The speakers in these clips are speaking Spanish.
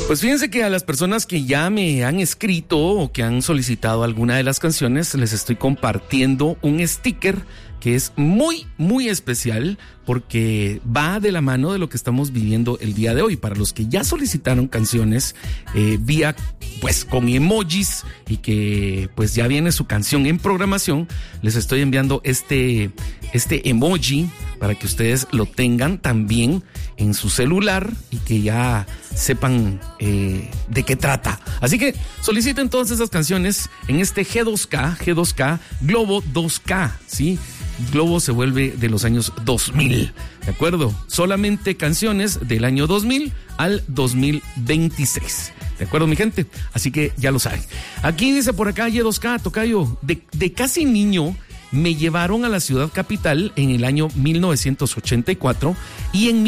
Pues fíjense que a las personas que ya me han escrito o que han solicitado alguna de las canciones, les estoy compartiendo un sticker que es muy, muy especial porque va de la mano de lo que estamos viviendo el día de hoy. Para los que ya solicitaron canciones vía, pues con emojis y que pues ya viene su canción en programación, les estoy enviando este emoji para que ustedes lo tengan también en su celular y que ya sepan de qué trata. Así que soliciten todas esas canciones en este G2K, Globo 2K, ¿sí? Globo se vuelve de los años 2000, ¿de acuerdo? Solamente canciones del año 2000 al 2026. ¿De acuerdo, mi gente? Así que ya lo saben. Aquí dice por acá, G2K, tocayo, de casi niño me llevaron a la ciudad capital en el año 1984 y en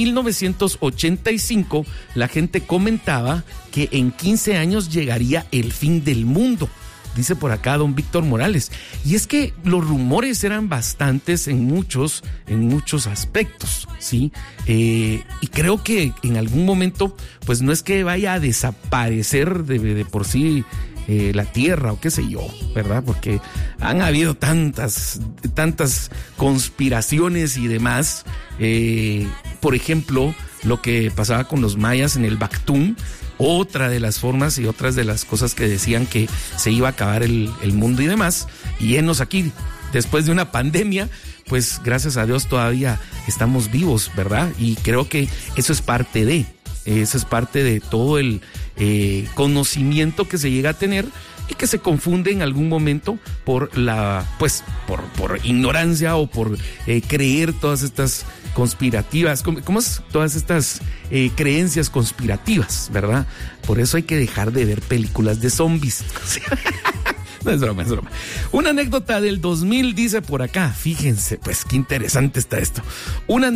1985 la gente comentaba que en 15 años llegaría el fin del mundo. Dice por acá don Víctor Morales. Y es que los rumores eran bastantes en muchos aspectos, ¿sí? Y creo que en algún momento, pues no es que vaya a desaparecer de por sí la tierra o qué sé yo, ¿verdad? Porque han habido tantas conspiraciones y demás. Por ejemplo, lo que pasaba con los mayas en el Bactún. Otra de las formas y otras de las cosas que decían que se iba a acabar el mundo y demás. Y enos aquí, después de una pandemia, pues gracias a Dios todavía estamos vivos, ¿verdad? Y creo que eso es parte de todo el conocimiento que se llega a tener y que se confunde en algún momento por por ignorancia o por creer todas estas conspirativas, ¿cómo es? Todas estas creencias conspirativas, ¿verdad? Por eso hay que dejar de ver películas de zombies. No, es broma. Una anécdota del 2000 dice por acá, fíjense, pues qué interesante está esto. Una